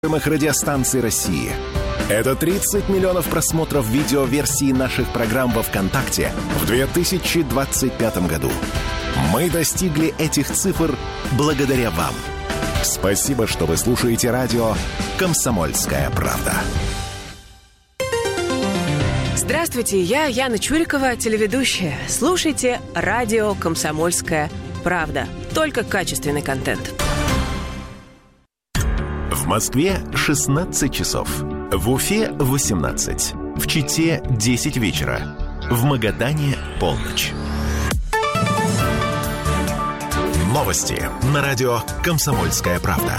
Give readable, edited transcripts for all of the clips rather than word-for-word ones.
радиостанций России. Это 30 миллионов просмотров видеоверсии наших программ во ВКонтакте в 2025 году. Мы достигли этих цифр благодаря вам. Спасибо, что вы слушаете радио «Комсомольская правда». Здравствуйте, я Яна Чурикова, телеведущая. Слушайте радио «Комсомольская правда». Только качественный контент. В Москве 16 часов. В Уфе 18. В Чите 10 вечера. В Магадане полночь. Новости на радио «Комсомольская правда».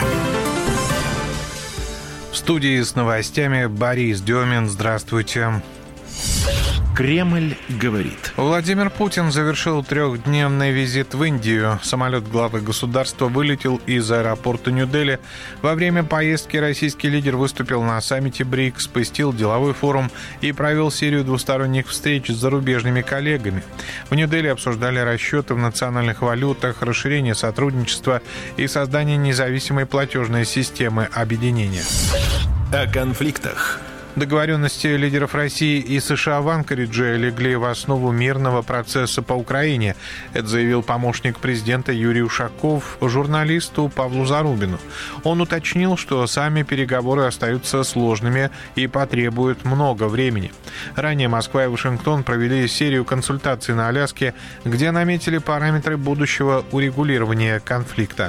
В студии с новостями Борис Демин. Здравствуйте. Кремль говорит. Владимир Путин завершил трехдневный визит в Индию. Самолет главы государства вылетел из аэропорта Нью-Дели. Во время поездки российский лидер выступил на саммите БРИКС, посетил деловой форум и провел серию двусторонних встреч с зарубежными коллегами. В Нью-Дели обсуждали расчеты в национальных валютах, расширение сотрудничества и создание независимой платежной системы объединения. О конфликтах. Договоренности лидеров России и США в Анкоридже легли в основу мирного процесса по Украине. Это заявил помощник президента Юрий Ушаков журналисту Павлу Зарубину. Он уточнил, что сами переговоры остаются сложными и потребуют много времени. Ранее Москва и Вашингтон провели серию консультаций на Аляске, где наметили параметры будущего урегулирования конфликта.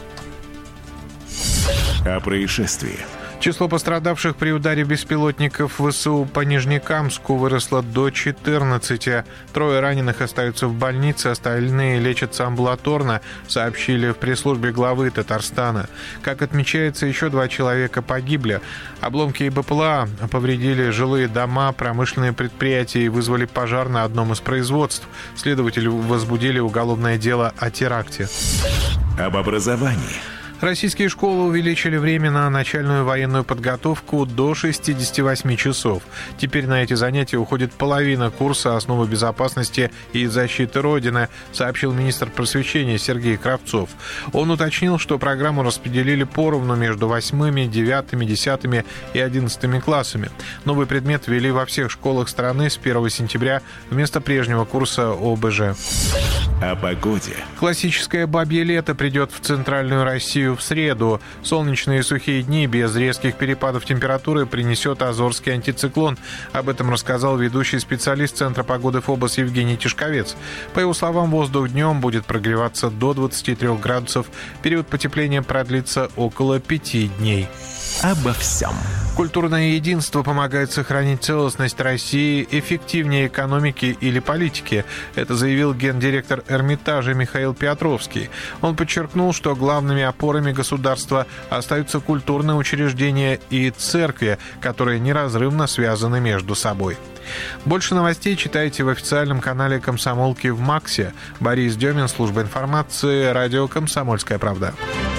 О происшествии. Число пострадавших при ударе беспилотников ВСУ по Нижнекамску выросло до 14. 3 раненых остаются в больнице, остальные лечатся амбулаторно, сообщили в пресс-службе главы Татарстана. Как отмечается, еще 2 человека погибли. Обломки БПЛА повредили жилые дома, промышленные предприятия и вызвали пожар на одном из производств. Следователи возбудили уголовное дело о теракте. Об образовании. Российские школы увеличили время на начальную военную подготовку до 68 часов. Теперь на эти занятия уходит половина курса «Основы безопасности и защиты Родины», сообщил министр просвещения Сергей Кравцов. Он уточнил, что программу распределили поровну между 8, 9, 10 и 11 классами. Новый предмет ввели во всех школах страны с 1 сентября вместо прежнего курса ОБЖ. О погоде. Классическое бабье лето придет в центральную Россию в среду. Солнечные и сухие дни без резких перепадов температуры принесет Азорский антициклон. Об этом рассказал ведущий специалист Центра погоды ФОБОС Евгений Тишковец. По его словам, воздух днем будет прогреваться до 23 градусов. Период потепления продлится около 5 дней. Обо всем. Культурное единство помогает сохранить целостность России эффективнее экономики или политики. Это заявил гендиректор Эрмитажа Михаил Петровский. Он подчеркнул, что главными опорами государства остаются культурные учреждения и церкви, которые неразрывно связаны между собой. Больше новостей читайте в официальном канале «Комсомолки» в МАКСе. Борис Демин, служба информации, радио «Комсомольская правда».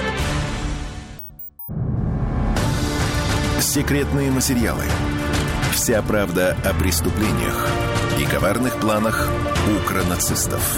Секретные материалы. Вся правда о преступлениях и коварных планах укронацистов.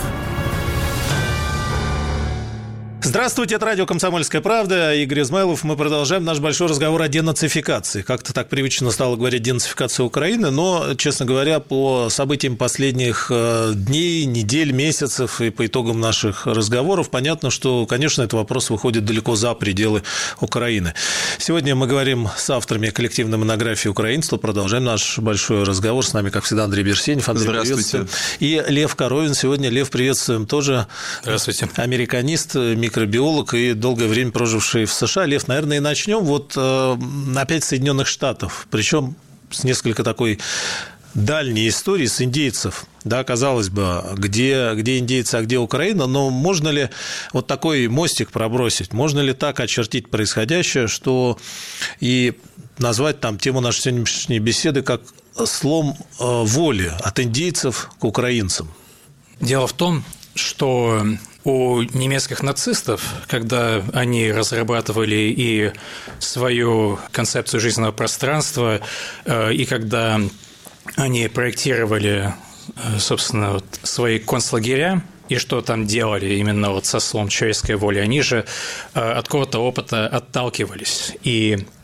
Здравствуйте, это радио «Комсомольская правда». Игорь Измайлов. Мы продолжаем наш большой разговор о денацификации. Как-то так привычно стало говорить денацификация Украины, но, честно говоря, по событиям последних дней, недель, месяцев и по итогам наших разговоров понятно, что, конечно, этот вопрос выходит далеко за пределы Украины. Сегодня мы говорим с авторами коллективной монографии «Украинство». Продолжаем наш большой разговор. С нами, как всегда, Андрей Берсенев. Андрей, здравствуйте. И Лев Коровин. Сегодня, Лев, приветствуем тоже. Здравствуйте. Американист, микробиолог и долгое время проживший в США. Лев, наверное, и начнем вот опять с Соединенных Штатов, причем с несколько такой дальней истории с индейцев. Да, казалось бы, где индейцы, а где Украина, но можно ли вот такой мостик пробросить, можно ли так очертить происходящее, что и назвать там тему нашей сегодняшней беседы как слом воли от индейцев к украинцам? Дело в том, что у немецких нацистов, когда они разрабатывали и свою концепцию жизненного пространства, и когда они проектировали, собственно, вот свои концлагеря, и что там делали именно вот со слом человеческой воли, они же от какого-то опыта отталкивались. И